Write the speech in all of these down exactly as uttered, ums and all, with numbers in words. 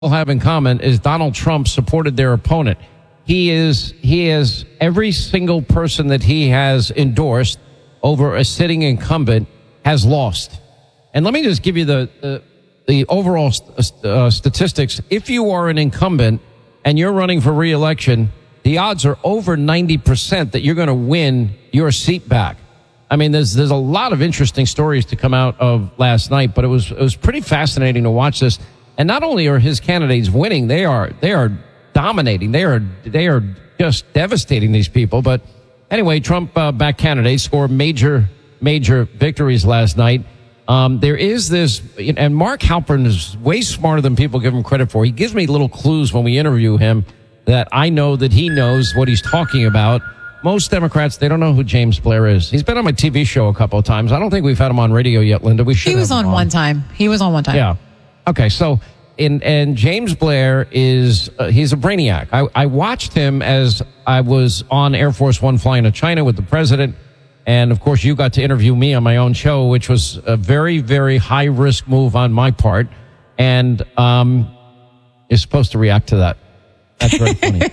have in common is Donald Trump supported their opponent. He is, he is every single person that he has endorsed over a sitting incumbent has lost. And let me just give you the, the, the overall st- uh, statistics. If you are an incumbent and you're running for re-election, the odds are over ninety percent that you're going to win your seat back. I mean, there's, there's a lot of interesting stories to come out of last night, but it was, it was pretty fascinating to watch this. And not only are his candidates winning, they are they are dominating. They are they are just devastating these people. But anyway, Trump-backed uh, candidates scored major major victories last night. Um, there is this, and Mark Halperin is way smarter than people give him credit for. He gives me little clues when we interview him that I know that he knows what he's talking about. Most Democrats, they don't know who James Blair is. He's been on my T V show a couple of times. I don't think we've had him on radio yet, Linda. We should. He was have him on one time. He was on one time. Yeah. Okay, so in, and James Blair is, uh, he's a brainiac. I, I watched him as I was on Air Force One flying to China with the president. And of course, you got to interview me on my own show, which was a very, very high risk move on my part. And, um, you're supposed to react to that. That's very funny.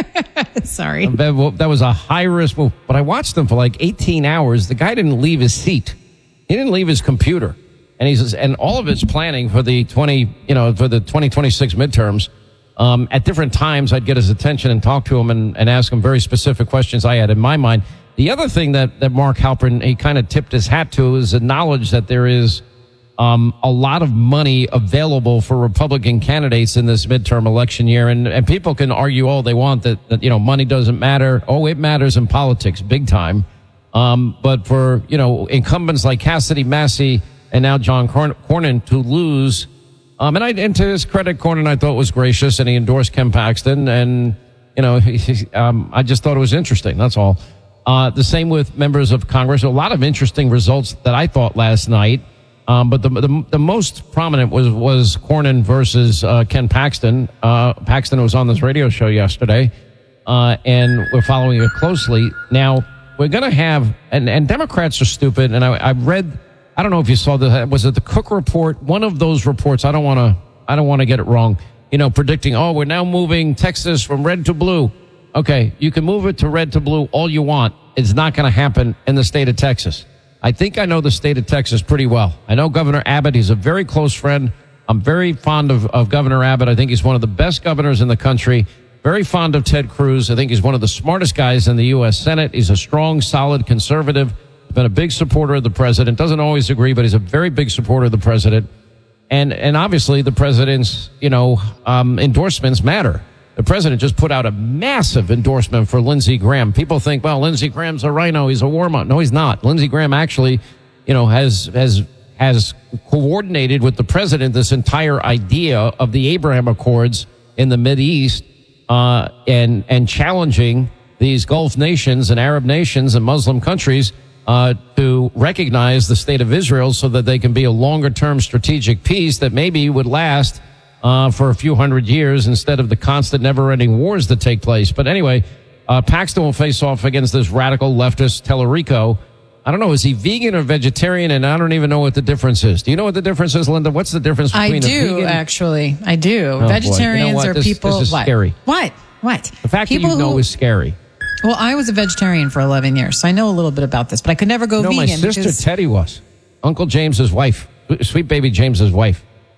Sorry. That, that was a high risk move. But I watched him for like eighteen hours. The guy didn't leave his seat. He didn't leave his computer. And he's, and all of his planning for the twenty, you know, for the twenty twenty-six midterms, um, at different times, I'd get his attention and talk to him and, and ask him very specific questions I had in my mind. The other thing that, that Mark Halperin, he kind of tipped his hat to is the knowledge that there is, um, a lot of money available for Republican candidates in this midterm election year. And, and people can argue all they want that, that, you know, money doesn't matter. Oh, it matters in politics big time. Um, but for, you know, incumbents like Cassidy Massey, and now John Cornyn to lose. Um, and I, and to his credit, Cornyn I thought was gracious, and he endorsed Ken Paxton. And, you know, he, he, um, I just thought it was interesting. That's all. Uh, the same with members of Congress. A lot of interesting results that I thought last night. Um, but the, the, the most prominent was, was Cornyn versus, uh, Ken Paxton. Uh, Paxton was on this radio show yesterday. Uh, and we're following it closely. Now, we're going to have, and, and Democrats are stupid. And I, I read, I don't know if you saw the, was it the Cook report? One of those reports. I don't want to, I don't want to get it wrong. You know, predicting, oh, we're now moving Texas from red to blue. Okay. You can move it to red to blue all you want. It's not going to happen in the state of Texas. I think I know the state of Texas pretty well. I know Governor Abbott. He's a very close friend. I'm very fond of, of Governor Abbott. I think he's one of the best governors in the country. Very fond of Ted Cruz. I think he's one of the smartest guys in the U S Senate. He's a strong, solid conservative. Been a big supporter of the president. Doesn't always agree, but he's a very big supporter of the president. And and obviously the president's, you know, um, endorsements matter. The president just put out a massive endorsement for Lindsey Graham. People think, well, Lindsey Graham's a rhino. He's a warmonger. No, he's not. Lindsey Graham actually, you know, has has has coordinated with the president this entire idea of the Abraham Accords in the Mideast, uh, and and challenging these Gulf nations and Arab nations and Muslim countries Uh, to recognize the state of Israel so that they can be a longer-term strategic peace that maybe would last uh, for a few hundred years instead of the constant, never-ending wars that take place. But anyway, uh, Paxton will face off against this radical leftist Tellerico. I don't know, is he vegan or vegetarian? And I don't even know what the difference is. Do you know what the difference is, Linda? What's the difference between I a vegan? do, actually. I do. Oh, Vegetarians you know are this, people... This is what? scary. What? What? The fact people that you know who, is scary. Well, I was a vegetarian for eleven years, so I know a little bit about this, but I could never go no, vegan. my sister because, Teddy was. Uncle James's wife. Sweet baby James's wife.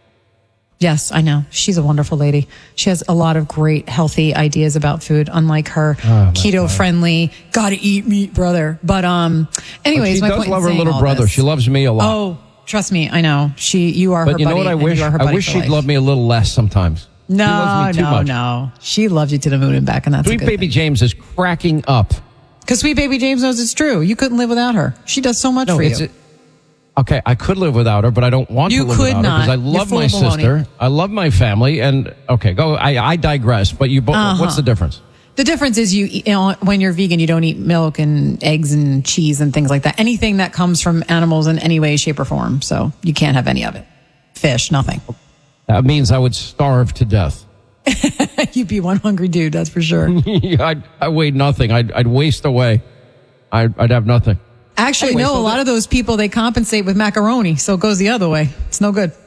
Yes, I know. She's a wonderful lady. She has a lot of great, healthy ideas about food, unlike her oh, keto-friendly, gotta eat meat brother. But um, anyways, but she my does point love in her little brother. This, she loves me a lot. Oh, trust me, I know. She, you are but her you know buddy. what I wish? I wish she'd life. love me a little less sometimes. No, she loves me too no, much. no. She loves you to the moon and back, and that's Sweet a good baby thing. James is cracking up. Because Sweet Baby James knows it's true. You couldn't live without her. She does so much no, for it's you. A, okay, I could live without her, but I don't want you to live could without not. her because I love You're my full of sister. baloney. I love my family, and okay, go. I, I digress. But you both. Uh-huh. What's the difference? The difference is you, you know, when you're vegan, you don't eat milk and eggs and cheese and things like that. Anything that comes from animals in any way, shape, or form. So you can't have any of it. Fish, nothing. That means I would starve to death. You'd be one hungry dude, that's for sure. I'd, I weigh nothing. I'd, I'd waste away. I'd, I'd have nothing. Actually, Anyway, no, so a lot the- of those people, they compensate with macaroni, so it goes the other way. It's no good.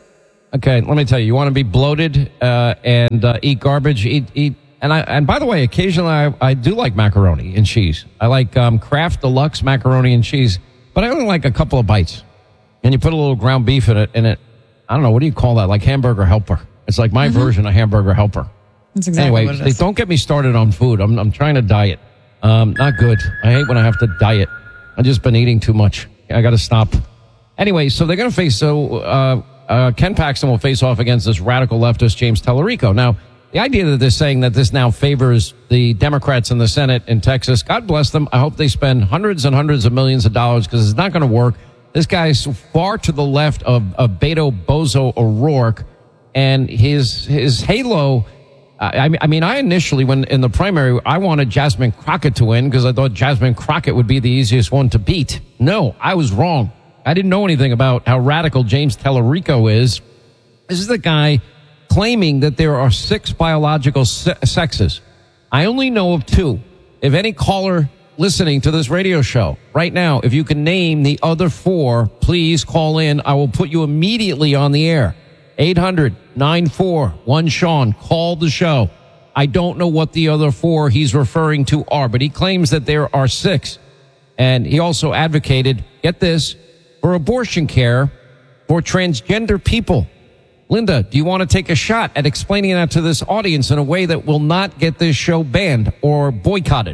Okay, let me tell you. You want to be bloated uh, and uh, eat garbage? Eat, eat. And I and by the way, occasionally I, I do like macaroni and cheese. I like um, Kraft Deluxe macaroni and cheese, but I only like a couple of bites. And you put a little ground beef in it, in it. I don't know, what do you call that? Like hamburger helper. It's like my mm-hmm. version of hamburger helper. That's exactly anyway, what it is. Don't get me started on food. I'm I'm trying to diet. Um, not good. I hate when I have to diet. I've just been eating too much. I got to stop. Anyway, so they're going to face, so uh, uh, Ken Paxton will face off against this radical leftist, James Tallarico. Now, the idea that they're saying that this now favors the Democrats in the Senate in Texas, God bless them. I hope they spend hundreds and hundreds of millions of dollars because it's not going to work. This guy is far to the left of, of Beto Bozo O'Rourke, and his his halo. I, I mean, I initially, when in the primary, I wanted Jasmine Crockett to win because I thought Jasmine Crockett would be the easiest one to beat. No, I was wrong. I didn't know anything about how radical James Tallarico is. This is the guy claiming that there are six biological se- sexes. I only know of two. If any caller listening to this radio show right now, if you can name the other four, please call in. I will put you immediately on the air. eight hundred, nine four one, Sean. Call the show. I don't know what the other four he's referring to are, but he claims that there are six. And he also advocated, get this, for abortion care for transgender people. Linda, do you want to take a shot at explaining that to this audience in a way that will not get this show banned or boycotted?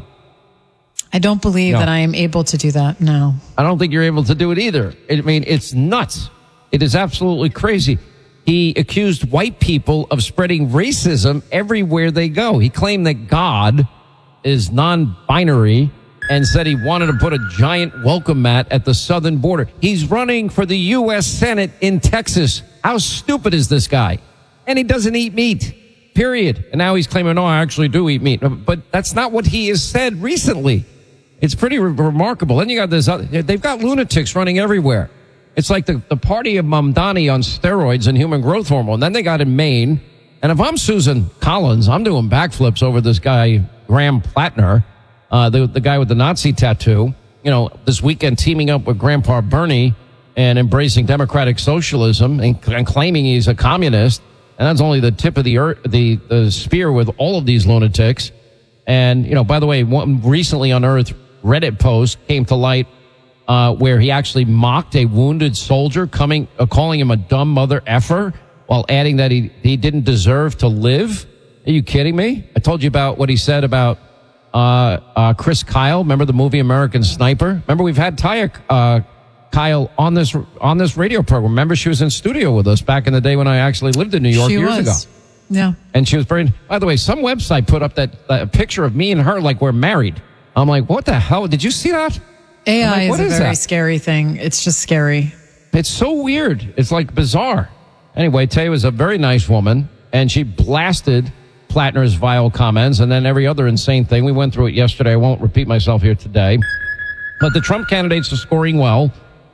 I don't believe no. that I am able to do that, no. I don't think you're able to do it either. I mean, it's nuts. It is absolutely crazy. He accused white people of spreading racism everywhere they go. He claimed that God is non-binary and said he wanted to put a giant welcome mat at the southern border. He's running for the U S Senate in Texas. How stupid is this guy? And he doesn't eat meat, period. And now he's claiming, no, I actually do eat meat. But that's not what he has said recently. It's pretty re- remarkable. Then you got this, other, they've got lunatics running everywhere. It's like the, the party of Mamdani on steroids and human growth hormone. Then they got in Maine. And if I'm Susan Collins, I'm doing backflips over this guy, Graham Plattner, uh, the, the guy with the Nazi tattoo, you know, this weekend teaming up with Grandpa Bernie and embracing democratic socialism and, and claiming he's a communist. And that's only the tip of the, earth, the, the spear with all of these lunatics. And, you know, by the way, one recently unearthed Reddit post came to light uh, where he actually mocked a wounded soldier, coming, uh, calling him a dumb mother effer, while adding that he, he didn't deserve to live. Are you kidding me? I told you about what he said about uh, uh, Chris Kyle. Remember the movie American Sniper? Remember we've had Taya uh, Kyle on this on this radio program. Remember she was in studio with us back in the day when I actually lived in New York she years was. ago. Yeah. And she was very, by the way, some website put up that uh, picture of me and her like we're married. I'm like, what the hell? Did you see that? A I like, is a is very that? scary thing. It's just scary. It's so weird. It's like bizarre. Anyway, Tay was a very nice woman, and she blasted Plattner's vile comments and then every other insane thing. We went through it yesterday. I won't repeat myself here today. But the Trump candidates are scoring well.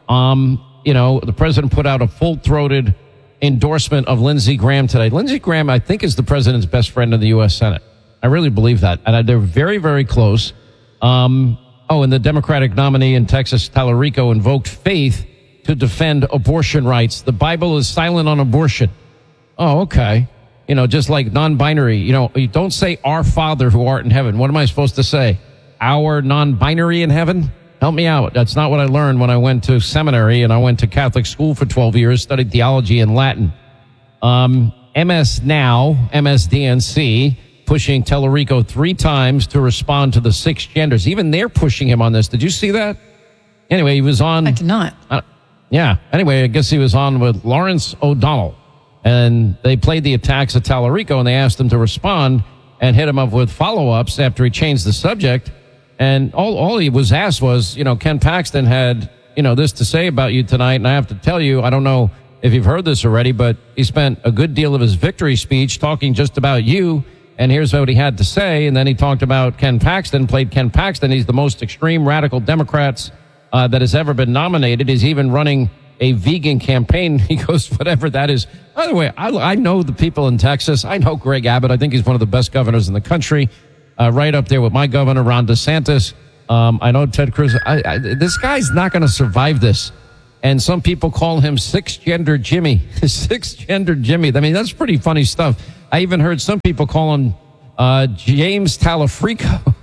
Um, you know, the president put out a full-throated endorsement of Lindsey Graham today. Lindsey Graham, I think, is the president's best friend in the U S Senate. I really believe that. And they're very, very close. Um, oh, and the Democratic nominee in Texas, Tallarico, invoked faith to defend abortion rights. The Bible is silent on abortion. Oh, okay. You know, just like non-binary. You know, you don't say our Father who art in heaven. What am I supposed to say? Our non-binary in heaven? Help me out. That's not what I learned when I went to seminary and I went to Catholic school for twelve years, studied theology and Latin. Um, M S Now, M S D N C, pushing Tallarico three times to respond to the six genders. Even they're pushing him on this. Did you see that? Anyway, he was on. I did not. Uh, yeah. Anyway, I guess he was on with Lawrence O'Donnell. And they played the attacks of Tallarico and they asked him to respond and hit him up with follow-ups after he changed the subject. And all, all he was asked was, you know, Ken Paxton had, you know, this to say about you tonight. And I have to tell you, I don't know if you've heard this already, but he spent a good deal of his victory speech talking just about you. And here's what he had to say. And then he talked about Ken Paxton, played Ken Paxton. He's the most extreme radical Democrat uh, that has ever been nominated. He's even running a vegan campaign. He goes, whatever that is. By the way, I, I know the people in Texas. I know Greg Abbott. I think he's one of the best governors in the country. Uh, right up there with my governor, Ron DeSantis. Um, I know Ted Cruz. I, I, this guy's not going to survive this. And some people call him six-gender Jimmy. Six-gender Jimmy. I mean, that's pretty funny stuff. I even heard some people call him uh, James Talafrico.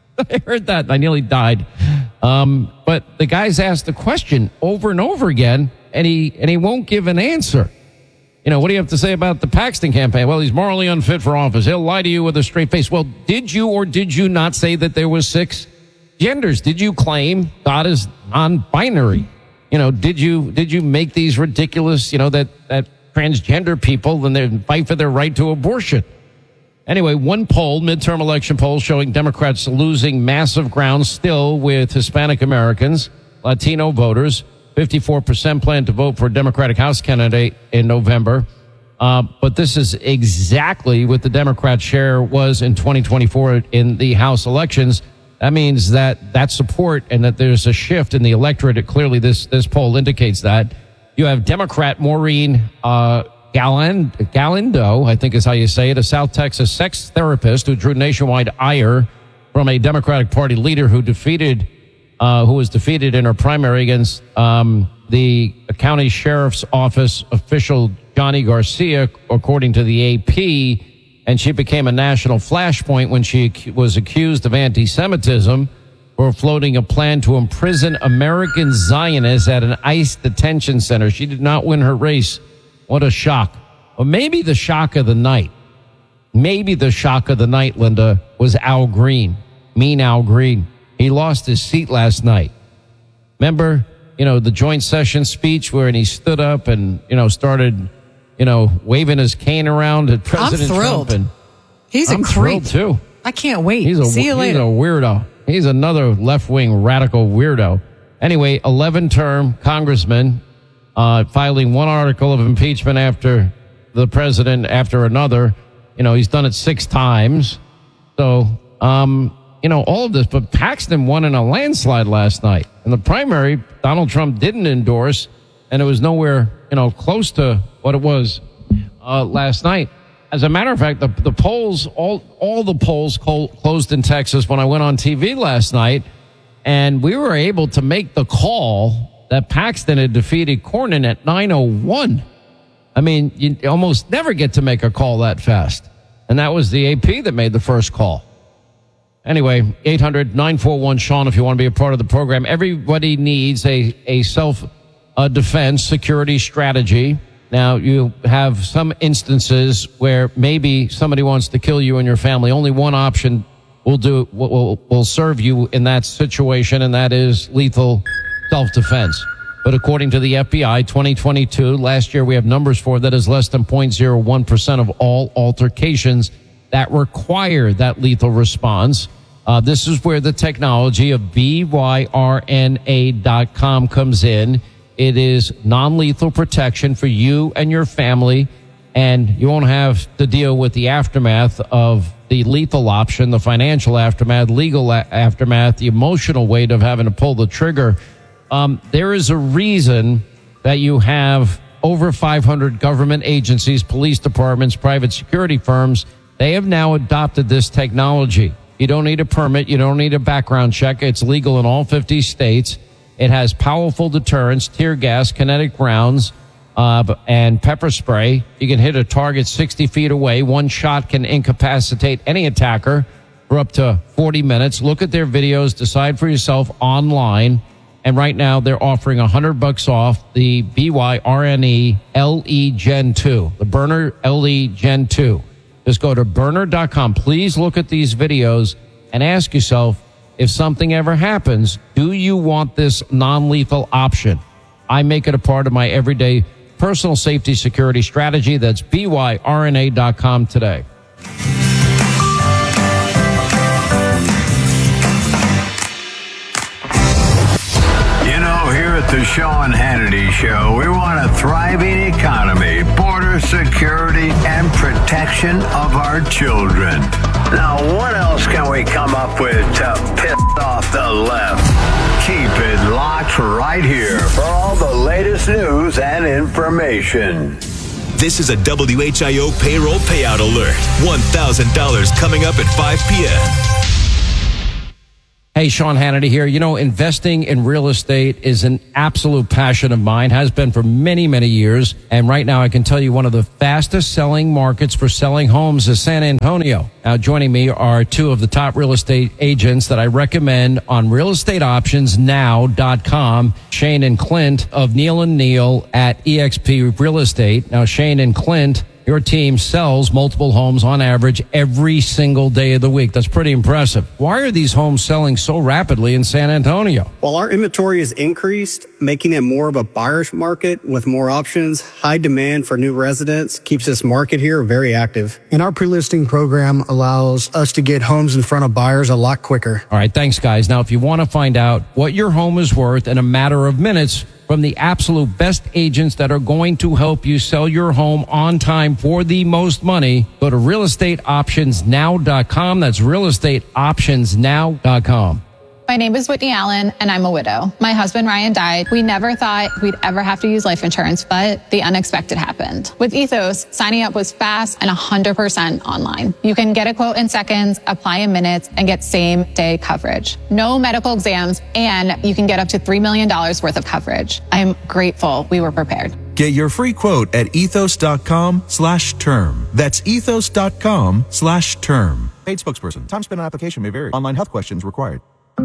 I heard that. I nearly died. Um, but the guy's asked the question over and over again, and he and he won't give an answer. You know, what do you have to say about the Paxton campaign? Well, he's morally unfit for office. He'll lie to you with a straight face. Well, did you or did you not say that there was six genders? Did you claim God is non-binary? You know, did you did you make these ridiculous, you know, that, that transgender people and they fight for their right to abortion? Anyway, one poll, midterm election poll, showing Democrats losing massive ground still with Hispanic Americans, Latino voters. fifty-four percent plan to vote for a Democratic House candidate in November. Uh, but this is exactly what the Democrat share was in twenty twenty-four in the House elections. That means that that support and that there's a shift in the electorate. It, clearly, this this poll indicates that. You have Democrat Maureen uh, Galindo, Galindo, I think is how you say it, a South Texas sex therapist who drew nationwide ire from a Democratic Party leader who defeated, uh, who was defeated in her primary against um, the county sheriff's office official Johnny Garcia, according to the A P. And she became a national flashpoint when she was accused of anti-Semitism for floating a plan to imprison American Zionists at an ICE detention center. She did not win her race. What a shock. Or maybe the shock of the night. Maybe the shock of the night, Linda, was Al Green. Mean Al Green. He lost his seat last night. Remember, you know, the joint session speech where he stood up and, you know, started... you know, waving his cane around at President I'm thrilled. Trump. And he's I'm a creep. thrilled, too. I can't wait. He's a, See you later. He's a weirdo. He's another left-wing radical weirdo. Anyway, eleven-term congressman uh, filing one article of impeachment after the president, after another. You know, he's done it six times. So, um, you know, all of this. But Paxton won in a landslide last night. In the primary, Donald Trump didn't endorse, and it was nowhere, you know, close to what it was uh, last night. As a matter of fact, the, the polls, all all the polls col- closed in Texas when I went on T V last night, and we were able to make the call that Paxton had defeated Cornyn at nine oh one. I mean, you almost never get to make a call that fast. And that was the A P that made the first call. Anyway, eight hundred nine four one Sean if you want to be a part of the program. Everybody needs a, a self-defense security strategy. Now, you have some instances where maybe somebody wants to kill you and your family. Only one option will do will will serve you in that situation, and that is lethal self-defense. But according to the F B I, twenty twenty-two, last year we have numbers for that is less than zero point zero one percent of all altercations that require that lethal response. Uh, this is where the technology of B Y R N A dot com comes in. It is non-lethal protection for you and your family, and you won't have to deal with the aftermath of the lethal option, the financial aftermath, legal a- aftermath, the emotional weight of having to pull the trigger. Um, there is a reason that you have over five hundred government agencies, police departments, private security firms. They have now adopted this technology. You don't need a permit. You don't need a background check. It's legal in all fifty states. It has powerful deterrence, tear gas, kinetic rounds, uh, and pepper spray. You can hit a target sixty feet away. One shot can incapacitate any attacker for up to forty minutes. Look at their videos. Decide for yourself online. And right now, they're offering one hundred bucks off the B Y R N E L E Gen two, the Burner L E Gen two. Just go to burner dot com. Please look at these videos and ask yourself, if something ever happens, do you want this non-lethal option? I make it a part of my everyday personal safety security strategy. That's B Y R N A dot com today. You know, here at the Sean Hannity Show, we want a thriving economy, border security, and protection of our children. Now, what else can we come up with to piss off the left? Keep it locked right here for all the latest news and information. This is a W H I O payroll payout alert. one thousand dollars coming up at five p.m. Hey, Sean Hannity here. You know, investing in real estate is an absolute passion of mine, has been for many, many years. And right now I can tell you one of the fastest selling markets for selling homes is San Antonio. Now, joining me are two of the top real estate agents that I recommend on real estate options now dot com, Shane and Clint of Neal and Neal at E X P Real Estate. Now, Shane and Clint, your team sells multiple homes on average every single day of the week. That's pretty impressive. Why are these homes selling so rapidly in San Antonio? Well, our inventory has increased, making it more of a buyer's market with more options. High demand for new residents keeps this market here very active. And our pre-listing program allows us to get homes in front of buyers a lot quicker. All right, thanks, guys. Now, if you want to find out what your home is worth in a matter of minutes from the absolute best agents that are going to help you sell your home on time for the most money, go to real estate options now dot com. That's real estate options now dot com. My name is Whitney Allen, and I'm a widow. My husband, Ryan, died. We never thought we'd ever have to use life insurance, but the unexpected happened. With Ethos, signing up was fast and one hundred percent online. You can get a quote in seconds, apply in minutes, and get same-day coverage. No medical exams, and you can get up to three million dollars worth of coverage. I'm grateful we were prepared. Get your free quote at ethos.com slash term. That's ethos.com slash term. Paid spokesperson. Time spent on application may vary. Online health questions required.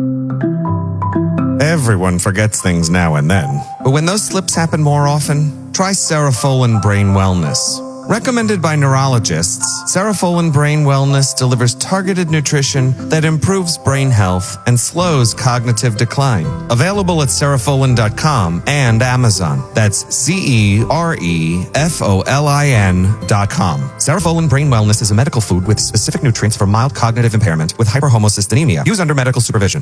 Everyone forgets things now and then, but when those slips happen more often, try Cerefolin Brain Wellness. Recommended by neurologists, Cerefolin Brain Wellness delivers targeted nutrition that improves brain health and slows cognitive decline. Available at cerefolin dot com and Amazon. That's C E R E F O L I N dot com. Cerefolin Brain Wellness is a medical food with specific nutrients for mild cognitive impairment with hyperhomocystinemia. Use under medical supervision.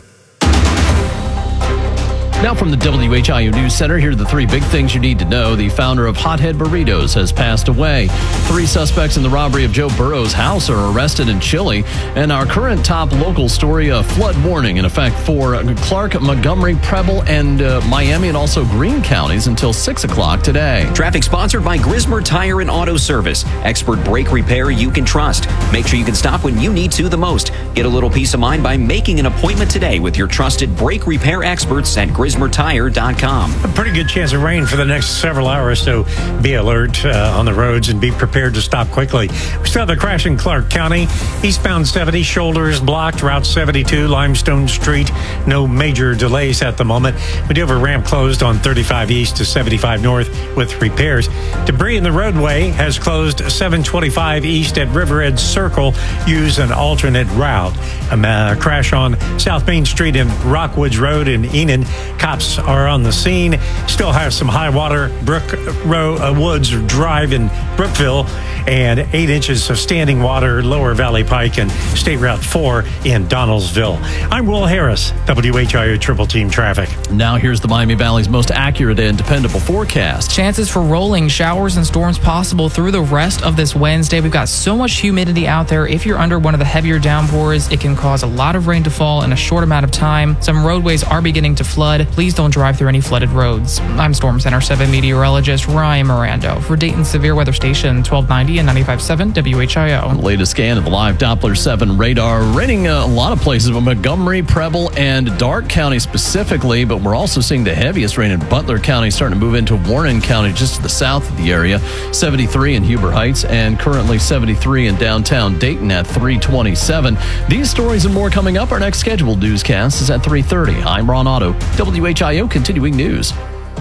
Now from the W H I O News Center, here are the three big things you need to know. The founder of Hothead Burritos has passed away. Three suspects in the robbery of Joe Burrow's house are arrested in Chile. And our current top local story, a flood warning in effect for Clark, Montgomery, Preble, and uh, Miami, and also Greene counties until six o'clock today. Traffic sponsored by Grismer Tire and Auto Service. Expert brake repair you can trust. Make sure you can stop when you need to the most. Get a little peace of mind by making an appointment today with your trusted brake repair experts at Grismer Tire dot com. A pretty good chance of rain for the next several hours, so be alert uh, on the roads and be prepared to stop quickly. We still have the crash in Clark County. Eastbound seventy, shoulders blocked. Route seventy-two, Limestone Street. No major delays at the moment. We do have a ramp closed on thirty-five East to seventy-five North with repairs. Debris in the roadway has closed seven twenty-five East at Riveredge Circle. Use an alternate route. A uh, crash on South Main Street and Rockwoods Road in Enon. Cops are on the scene. Still have some high water. Brook Row uh, Woods Drive in Brookville, and eight inches of standing water. Lower Valley Pike and State Route four in Donaldsville. I'm Will Harris, W H I O Triple Team Traffic. Now here's the Miami Valley's most accurate and dependable forecast. Chances for rolling showers and storms possible through the rest of this Wednesday. We've got so much humidity out there. If you're under one of the heavier downpours, it can cause a lot of rain to fall in a short amount of time. Some roadways are beginning to flood. Please don't drive through any flooded roads. I'm Storm Center seven meteorologist Ryan Mirando for Dayton Severe Weather Station twelve ninety and ninety-five point seven W H I O. The latest scan of the live Doppler seven radar. Raining uh, a lot of places, but Montgomery, Preble, and Darke County specifically, but we're also seeing the heaviest rain in Butler County, starting to move into Warren County, just to the south of the area. seventy-three in Huber Heights, and currently seventy-three in downtown Dayton at three twenty-seven. These stories and more coming up. Our next scheduled newscast is at three thirty. I'm Ron Otto, W H I O Continuing News.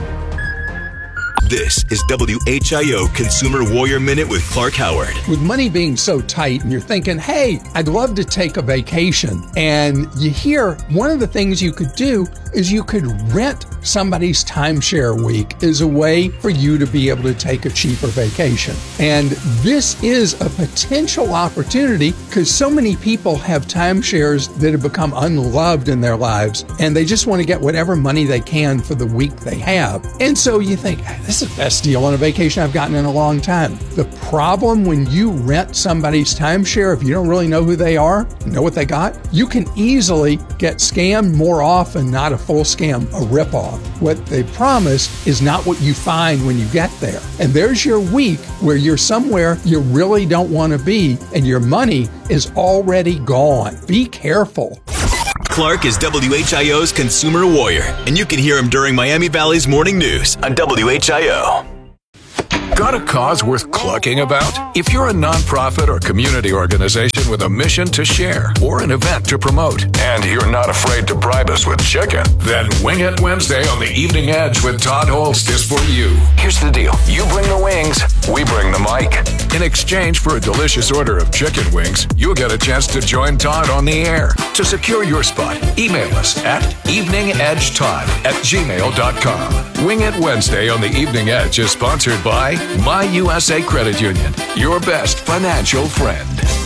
This is W H I O Consumer Warrior Minute with Clark Howard. With money being so tight and you're thinking, hey, I'd love to take a vacation. And you hear one of the things you could do is you could rent somebody's timeshare week as a way for you to be able to take a cheaper vacation. And this is a potential opportunity because so many people have timeshares that have become unloved in their lives and they just want to get whatever money they can for the week they have. And so you think, hey, this is the best deal on a vacation I've gotten in a long time. The problem when you rent somebody's timeshare, if you don't really know who they are, know what they got, you can easily get scammed more often, not a full scam, a ripoff. What they promise is not what you find when you get there. And there's your week where you're somewhere you really don't want to be and your money is already gone. Be careful. Clark is W H I O's consumer warrior, and you can hear him during Miami Valley's morning news on W H I O. Got a cause worth clucking about? If you're a nonprofit or community organization with a mission to share or an event to promote, and you're not afraid to bribe us with chicken, then Wing It Wednesday on the Evening Edge with Todd Holst is for you. Here's the deal. You bring the wings, we bring the mic. In exchange for a delicious order of chicken wings, you'll get a chance to join Todd on the air. To secure your spot, email us at eveningedgetodd at gmail dot com. Wing It Wednesday on the Evening Edge is sponsored by My U S A Credit Union, your best financial friend.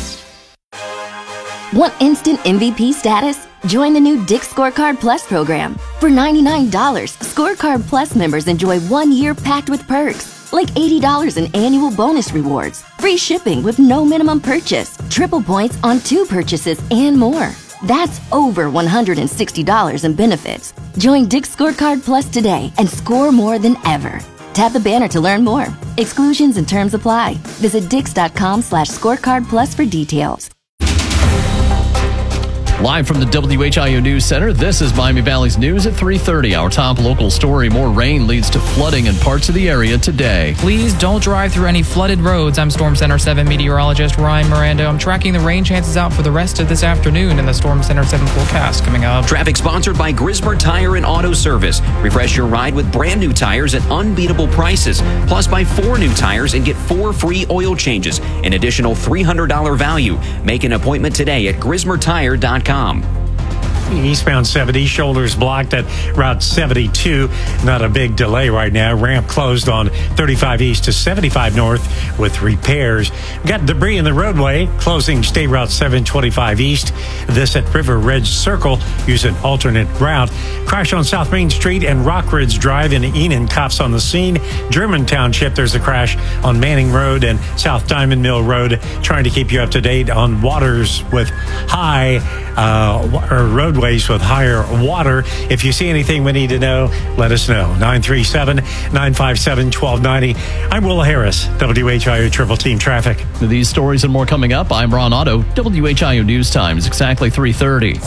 Want instant M V P status? Join the new Dick's Scorecard Plus program. For ninety-nine dollars, Scorecard Plus members enjoy one year packed with perks, like eighty dollars in annual bonus rewards, free shipping with no minimum purchase, triple points on two purchases, and more. That's over one hundred sixty dollars in benefits. Join Dick's Scorecard Plus today and score more than ever. Tap the banner to learn more. Exclusions and terms apply. Visit dix.com slash scorecard plus for details. Live from the W H I O News Center, this is Miami Valley's News at three thirty. Our top local story, more rain leads to flooding in parts of the area today. Please don't drive through any flooded roads. I'm Storm Center seven meteorologist Ryan Miranda. I'm tracking the rain chances out for the rest of this afternoon in the Storm Center seven forecast coming up. Traffic sponsored by Grismer Tire and Auto Service. Refresh your ride with brand new tires at unbeatable prices. Plus, buy four new tires and get four free oil changes. An additional three hundred dollars value. Make an appointment today at grismer tire dot com. Eastbound seventy, shoulders blocked at Route seventy-two. Not a big delay right now. Ramp closed on thirty-five East to seventy-five North with repairs. Got debris in the roadway, closing State Route seven twenty-five East. This at River Ridge Circle. Use an alternate route. Crash on South Main Street and Rockridge Drive in Enon. Cops on the scene. German Township, there's a crash on Manning Road and South Diamond Mill Road. Trying to keep you up to date on waters with high uh, or road ways with higher water. If you see anything we need to know, let us know. nine three seven, nine five seven, one two nine zero. I'm Will Harris, W H I O Triple Team Traffic. These stories and more coming up. I'm Ron Otto. W H I O News Time is exactly three thirty.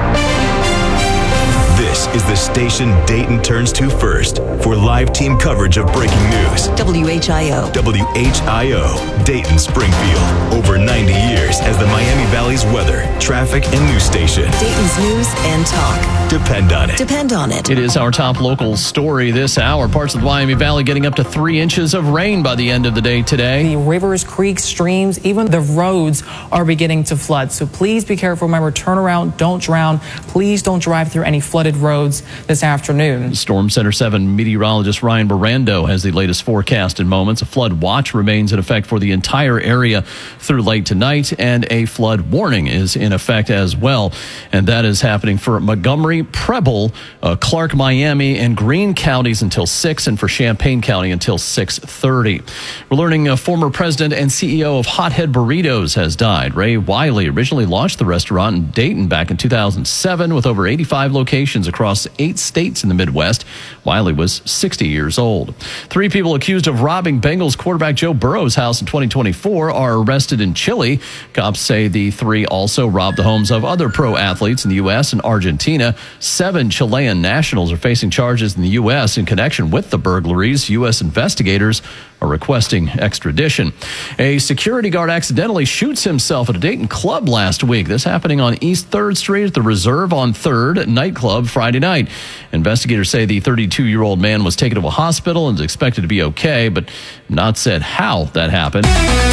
This is the station Dayton turns to first for live team coverage of breaking news. W H I O. W H I O, Dayton Springfield. Over ninety years as the Miami Valley's weather, traffic, and news station. Dayton's news and talk. Depend on it. Depend on it. It is our top local story this hour. Parts of the Miami Valley getting up to three inches of rain by the end of the day today. The rivers, creeks, streams, even the roads are beginning to flood. So please be careful. Remember, turn around, don't drown. Please don't drive through any flooded roads this afternoon. Storm Center seven meteorologist Ryan Miranda has the latest forecast in moments. A flood watch remains in effect for the entire area through late tonight, and a flood warning is in effect as well. And that is happening for Montgomery, Preble, uh, Clark, Miami, and Greene counties until six, and for Champaign County until six thirty. We're learning a former president and C E O of Hothead Burritos has died. Ray Wiley originally launched the restaurant in Dayton back in two thousand seven with over eighty-five locations across eight states in the Midwest. Wiley was sixty years old. Three people accused of robbing Bengals quarterback Joe Burrow's house in twenty twenty-four are arrested in Chile. Cops say the three also robbed the homes of other pro athletes in the U S and Argentina. Seven Chilean nationals are facing charges in the U S in connection with the burglaries. U S investigators are requesting extradition. A security guard accidentally shoots himself at a Dayton club last week. This happening on East third Street at the Reserve on third nightclub Friday night. Investigators say the thirty-two-year-old man was taken to a hospital and is expected to be okay, but not said how that happened.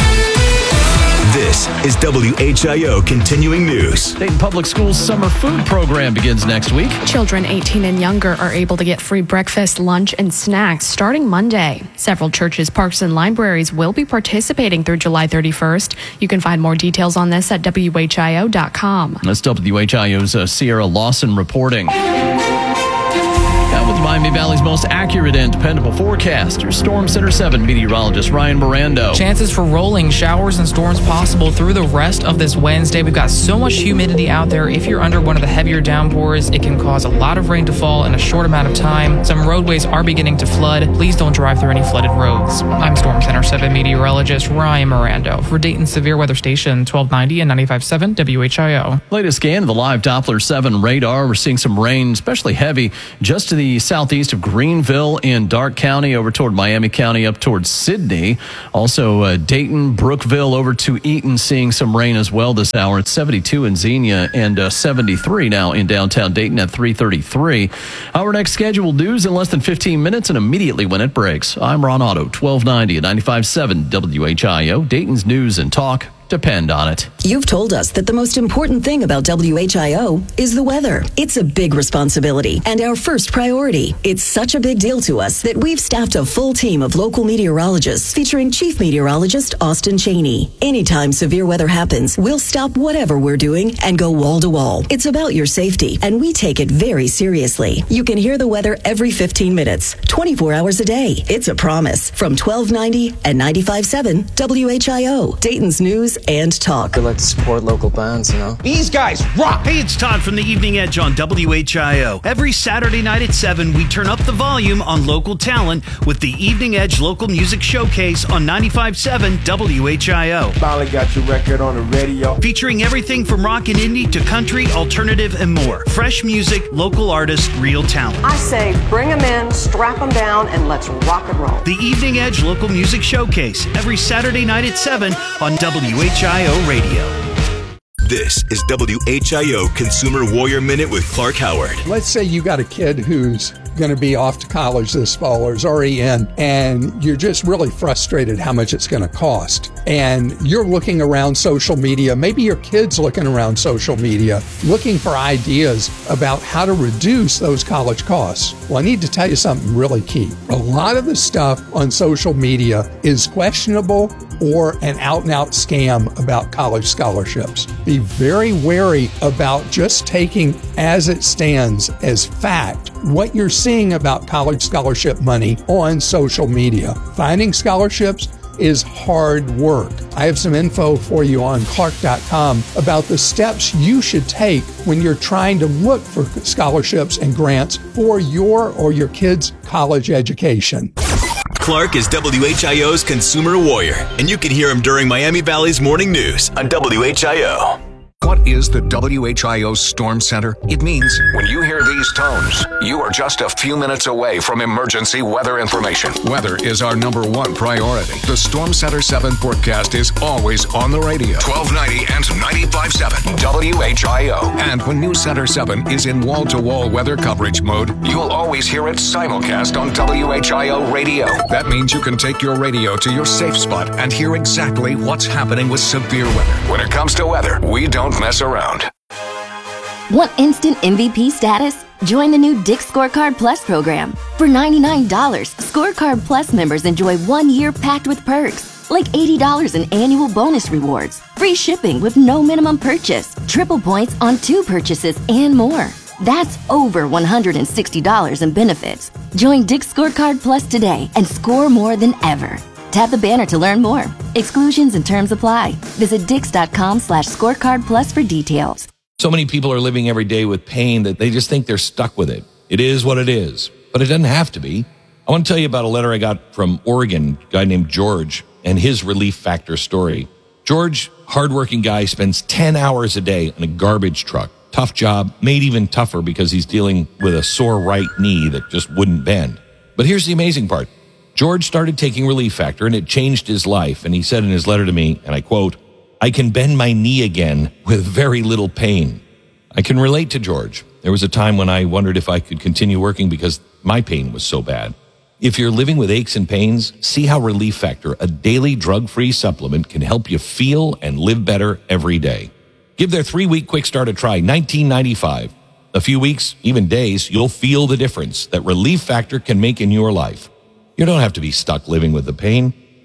This is W H I O Continuing News. Dayton Public Schools summer food program begins next week. Children eighteen and younger are able to get free breakfast, lunch, and snacks starting Monday. Several churches, parks, and libraries will be participating through July thirty-first. You can find more details on this at W H I O dot com. That's W H I O's uh, Sierra Lawson reporting. With the Miami Valley's most accurate and dependable forecaster, Storm Center seven meteorologist Ryan Mirando. Chances for rolling showers and storms possible through the rest of this Wednesday. We've got so much humidity out there. If you're under one of the heavier downpours, it can cause a lot of rain to fall in a short amount of time. Some roadways are beginning to flood. Please don't drive through any flooded roads. I'm Storm Center seven meteorologist Ryan Mirando for Dayton Severe Weather Station twelve ninety and ninety-five point seven W H I O. Latest scan of the live Doppler seven radar. We're seeing some rain, especially heavy, just to the southeast of Greenville in Darke County, over toward Miami County, up towards Sidney. Also, uh, Dayton, Brookville, over to Eaton, seeing some rain as well this hour. It's seventy-two in Xenia and uh, seventy-three now in downtown Dayton at three thirty-three. Our next scheduled news in less than fifteen minutes and immediately when it breaks. I'm Ron Otto, twelve ninety and ninety-five point seven W H I O. Dayton's news and talk depend on it. You've told us that the most important thing about W H I O is the weather. It's a big responsibility and our first priority. It's such a big deal to us that we've staffed a full team of local meteorologists featuring Chief Meteorologist Austin Cheney. Anytime severe weather happens, we'll stop whatever we're doing and go wall to wall. It's about your safety, and we take it very seriously. You can hear the weather every fifteen minutes, twenty-four hours a day. It's a promise. From twelve ninety and ninety-five point seven W H I O, Dayton's news and talk. We like to support local bands, you know. These guys rock! Hey, it's Todd from the Evening Edge on W H I O. Every Saturday night at seven, we turn up the volume on local talent with the Evening Edge Local Music Showcase on ninety-five point seven W H I O. Finally got your record on the radio. Featuring everything from rock and indie to country, alternative, and more. Fresh music, local artists, real talent. I say bring them in, strap them down, and let's rock and roll. The Evening Edge Local Music Showcase, every Saturday night at seven on W H I O Radio. This is W H I O Consumer Warrior Minute with Clark Howard. Let's say you got a kid who's going to be off to college this fall or is already in, and you're just really frustrated how much it's going to cost. And you're looking around social media, maybe your kid's looking around social media, looking for ideas about how to reduce those college costs. Well, I need to tell you something really key. A lot of the stuff on social media is questionable or an out-and-out scam about college scholarships. Be very wary about just taking as it stands as fact what you're seeing about college scholarship money on social media. Finding scholarships is hard work. I have some info for you on Clark dot com about the steps you should take when you're trying to look for scholarships and grants for your or your kid's college education. Clark is W H I O's consumer warrior, and you can hear him during Miami Valley's morning news on W H I O. What is the W H I O Storm Center? It means when you hear these tones, you are just a few minutes away from emergency weather information. Weather is our number one priority. The Storm Center seven forecast is always on the radio. twelve ninety and ninety-five point seven W H I O. And when News Center seven is in wall-to-wall weather coverage mode, you'll always hear it simulcast on W H I O radio. That means you can take your radio to your safe spot and hear exactly what's happening with severe weather. When it comes to weather, we don't mess around. Want instant M V P status? Join the new Dick's Scorecard Plus program. For ninety-nine dollars, Scorecard Plus members enjoy one year packed with perks, like eighty dollars in annual bonus rewards, free shipping with no minimum purchase, triple points on two purchases, and more. That's over one hundred sixty dollars in benefits. Join Dick's Scorecard Plus today and score more than ever. Tap the banner to learn more. Exclusions and terms apply. Visit dix.com slash scorecard plus for details. So many people are living every day with pain that they just think they're stuck with it. It is what it is, but it doesn't have to be. I want to tell you about a letter I got from Oregon, a guy named George, and his Relief Factor story. George, hardworking guy, spends ten hours a day on a garbage truck. Tough job, made even tougher because he's dealing with a sore right knee that just wouldn't bend. But here's the amazing part. George started taking Relief Factor, and it changed his life. And he said in his letter to me, and I quote, "I can bend my knee again with very little pain." I can relate to George. There was a time when I wondered if I could continue working because my pain was so bad. If you're living with aches and pains, see how Relief Factor, a daily drug-free supplement, can help you feel and live better every day. Give their three-week quick start a try, nineteen ninety-five. A few weeks, even days, you'll feel the difference that Relief Factor can make in your life. You don't have to be stuck living with the pain.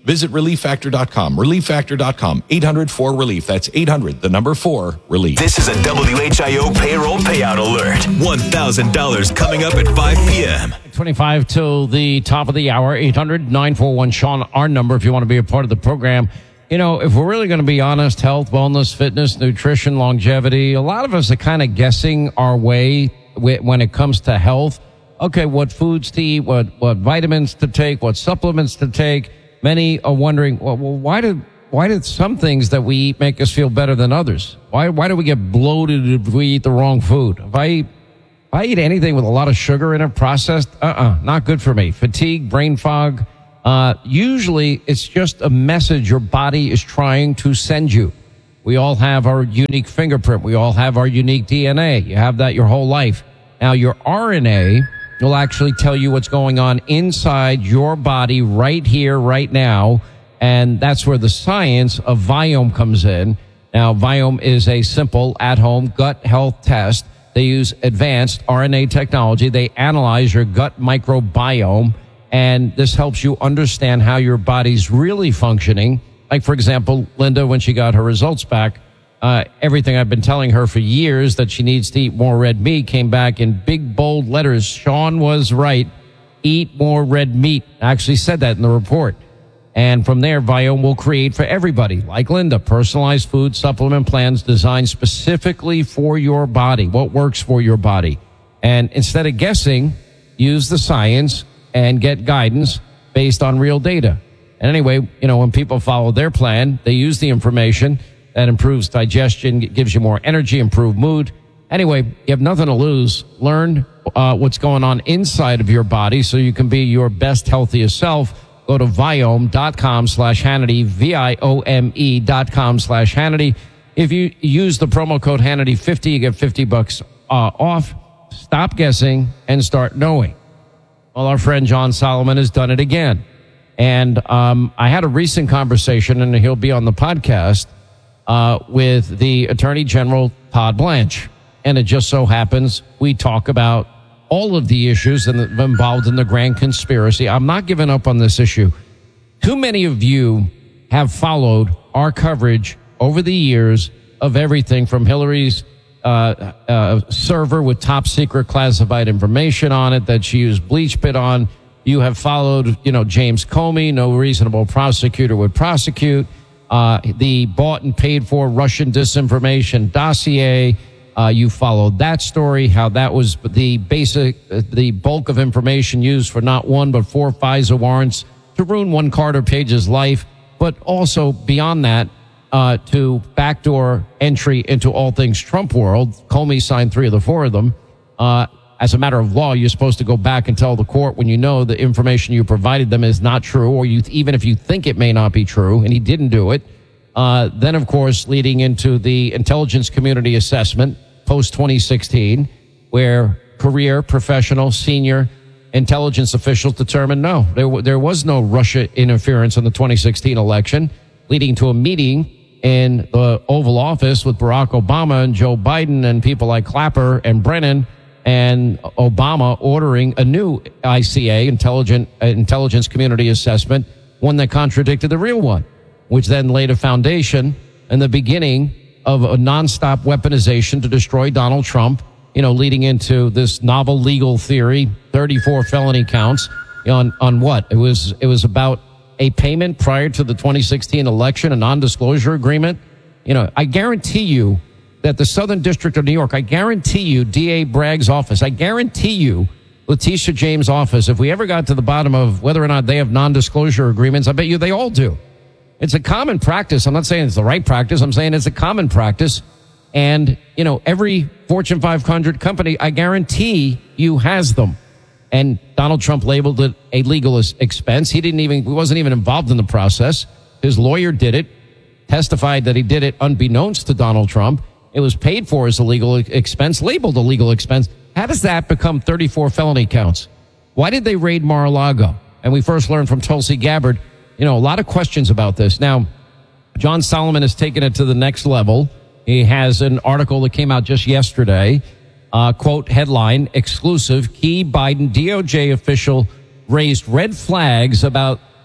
Visit relief factor dot com. relief factor dot com. eight hundred four relief. That's eight hundred, the number four, relief. This is a W H I O payroll payout alert. one thousand dollars coming up at five p.m. twenty-five till the top of the hour. eight hundred nine four one Sean, our number if you want to be a part of the program. You know, if we're really going to be honest, health, wellness, fitness, nutrition, longevity, a lot of us are kind of guessing our way when it comes to health. Okay, what foods to eat, what, what vitamins to take, what supplements to take. Many are wondering, well, well why did why did some things that we eat make us feel better than others? Why why do we get bloated if we eat the wrong food? If I eat, if I eat anything with a lot of sugar in it, processed, uh-uh, not good for me. Fatigue, brain fog. Uh, usually it's just a message your body is trying to send you. We all have our unique fingerprint. We all have our unique D N A. You have that your whole life. Now, your R N A will actually tell you what's going on inside your body right here, right now. And that's where the science of Viome comes in. Now, Viome is a simple at-home gut health test. They use advanced R N A technology. They analyze your gut microbiome. And this helps you understand how your body's really functioning. Like, for example, Linda, when she got her results back, uh, everything I've been telling her for years that she needs to eat more red meat came back in big, bold letters. Sean was right. Eat more red meat. I actually said that in the report. And from there, Viome will create for everybody, like Linda, personalized food supplement plans designed specifically for your body, what works for your body. And instead of guessing, use the science and get guidance based on real data. And anyway, you know, when people follow their plan, they use the information that improves digestion, gives you more energy, improved mood. Anyway, you have nothing to lose. Learn uh, what's going on inside of your body so you can be your best, healthiest self. Go to Viome.com slash Hannity, V I O M E dot com slash Hannity. If you use the promo code Hannity fifty, you get fifty bucks uh, off. Stop guessing and start knowing. Well, our friend John Solomon has done it again. And um, I had a recent conversation, and he'll be on the podcast, uh, with the Attorney General, Todd Blanche. And it just so happens we talk about all of the issues involved in the grand conspiracy. I'm not giving up on this issue. Too many of you have followed our coverage over the years of everything from Hillary's uh, uh, server with top secret classified information on it that she used BleachBit on. You have followed, you know, James Comey, no reasonable prosecutor would prosecute. Uh, the bought and paid for Russian disinformation dossier. Uh, you followed that story, how that was the basic, uh, the bulk of information used for not one but four FISA warrants to ruin one Carter Page's life, but also beyond that, uh, to backdoor entry into all things Trump world. Comey signed three of the four of them. Uh, as a matter of law, you're supposed to go back and tell the court when you know the information you provided them is not true, or you, even if you think it may not be true, and he didn't do it. Uh, then, of course, leading into the intelligence community assessment post twenty sixteen, where career, professional, senior intelligence officials determined no, there, w- there was no Russia interference in the twenty sixteen election, leading to a meeting in the Oval Office with Barack Obama and Joe Biden and people like Clapper and Brennan, and Obama ordering a new I C A, intelligent, uh, intelligence community assessment, one that contradicted the real one, which then laid a foundation in the beginning of a nonstop weaponization to destroy Donald Trump, you know, leading into this novel legal theory, thirty-four felony counts on, on what? It was, it was about a payment prior to the twenty sixteen election, a non-disclosure agreement. You know, I guarantee you that the Southern District of New York, I guarantee you D A Bragg's office, I guarantee you Letitia James' office, if we ever got to the bottom of whether or not they have non-disclosure agreements, I bet you they all do. It's a common practice. I'm not saying it's the right practice. I'm saying it's a common practice. And, you know, every Fortune five hundred company, I guarantee you, has them. And Donald Trump labeled it a legal expense. He didn't even, he wasn't even involved in the process. His lawyer did it, testified that he did it unbeknownst to Donald Trump. It was paid for as a legal expense, labeled a legal expense. How does that become thirty-four felony counts? Why did they raid Mar-a-Lago? And we first learned from Tulsi Gabbard, you know, a lot of questions about this. Now, John Solomon has taken it to the next level. He has an article that came out just yesterday. Uh, quote, headline, exclusive, key Biden D O J official raised red flags about